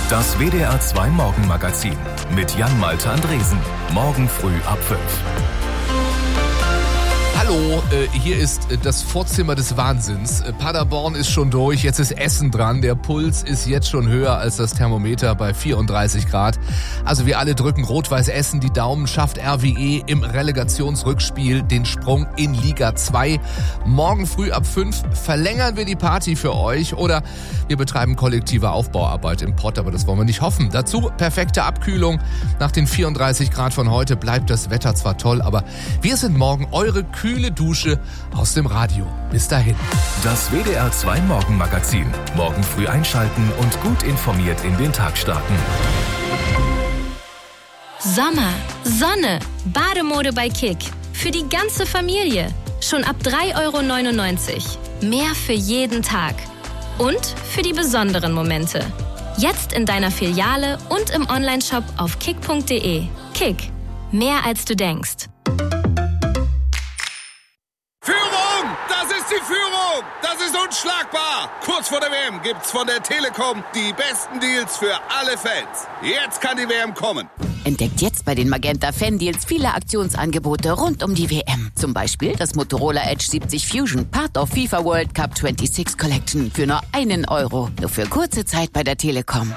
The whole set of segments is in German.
Das WDR 2 Morgenmagazin mit Jan-Malte Andresen. Morgen früh ab 5. Hallo, hier ist das Vorzimmer des Wahnsinns. Paderborn ist schon durch, jetzt ist Essen dran. Der Puls ist jetzt schon höher als das Thermometer bei 34 Grad. Also wir alle drücken Rot-Weiß Essen die Daumen, schafft RWE im Relegationsrückspiel den Sprung in Liga 2. Morgen früh ab 5 verlängern wir die Party für euch oder wir betreiben kollektive Aufbauarbeit im Pott, aber das wollen wir nicht hoffen. Dazu perfekte Abkühlung. Nach den 34 Grad von heute bleibt das Wetter zwar toll, aber wir sind morgen eure kühle Dusche aus dem Radio. Bis dahin. Das WDR 2 Morgenmagazin. Morgen früh einschalten und gut informiert in den Tag starten. Sommer, Sonne, Bademode bei Kick. Für die ganze Familie. Schon ab 3,99 €. Mehr für jeden Tag. Und für die besonderen Momente. Jetzt in deiner Filiale und im Onlineshop auf kick.de. Kick. Mehr als du denkst. Die Führung, das ist unschlagbar. Kurz vor der WM gibt's von der Telekom die besten Deals für alle Fans. Jetzt kann die WM kommen. Entdeckt jetzt bei den Magenta Fan-Deals viele Aktionsangebote rund um die WM. Zum Beispiel das Motorola Edge 70 Fusion, Part of FIFA World Cup 26 Collection für nur €1. Nur für kurze Zeit bei der Telekom.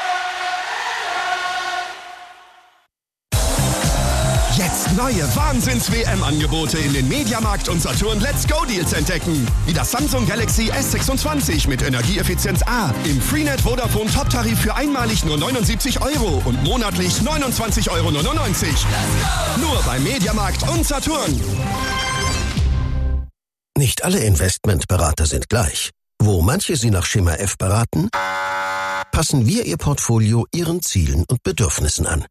Jetzt neue Wahnsinns-WM-Angebote in den Mediamarkt und Saturn Let's Go Deals entdecken. Wie das Samsung Galaxy S26 mit Energieeffizienz A im Freenet Vodafone Top-Tarif für einmalig nur €79 und monatlich €29,99. Nur bei Mediamarkt und Saturn. Nicht alle Investmentberater sind gleich. Wo manche Sie nach Schema F beraten, passen wir Ihr Portfolio Ihren Zielen und Bedürfnissen an.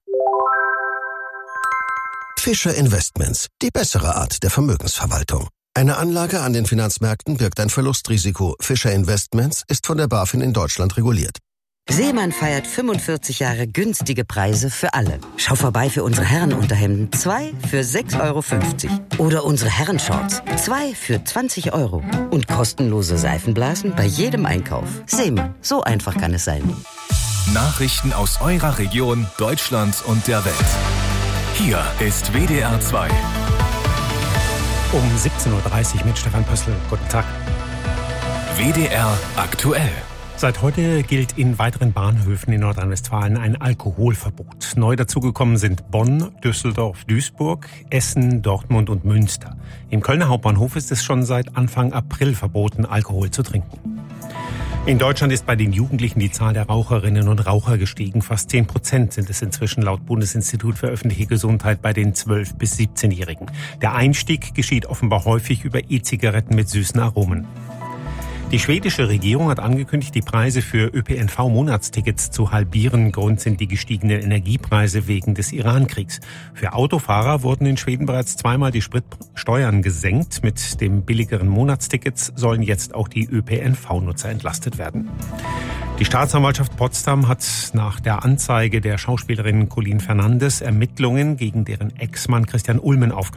Fischer Investments, die bessere Art der Vermögensverwaltung. Eine Anlage an den Finanzmärkten birgt ein Verlustrisiko. Fischer Investments ist von der BaFin in Deutschland reguliert. Seemann feiert 45 Jahre günstige Preise für alle. Schau vorbei für unsere Herrenunterhemden. 2 für €6,50. Oder unsere Herrenshorts. 2 für €20. Und kostenlose Seifenblasen bei jedem Einkauf. Seemann, so einfach kann es sein. Nachrichten aus eurer Region, Deutschland und der Welt. Hier ist WDR 2. Um 17:30 Uhr mit Stefan Pössl. Guten Tag. WDR aktuell. Seit heute gilt in weiteren Bahnhöfen in Nordrhein-Westfalen ein Alkoholverbot. Neu dazugekommen sind Bonn, Düsseldorf, Duisburg, Essen, Dortmund und Münster. Im Kölner Hauptbahnhof ist es schon seit Anfang April verboten, Alkohol zu trinken. In Deutschland ist bei den Jugendlichen die Zahl der Raucherinnen und Raucher gestiegen. Fast 10% sind es inzwischen laut Bundesinstitut für öffentliche Gesundheit bei den 12- bis 17-Jährigen. Der Einstieg geschieht offenbar häufig über E-Zigaretten mit süßen Aromen. Die schwedische Regierung hat angekündigt, die Preise für ÖPNV-Monatstickets zu halbieren. Grund sind die gestiegenen Energiepreise wegen des Iran-Kriegs. Für Autofahrer wurden in Schweden bereits zweimal die Spritsteuern gesenkt. Mit dem billigeren Monatstickets sollen jetzt auch die ÖPNV-Nutzer entlastet werden. Die Staatsanwaltschaft Potsdam hat nach der Anzeige der Schauspielerin Colleen Fernandes Ermittlungen gegen deren Ex-Mann Christian Ulmen aufgenommen.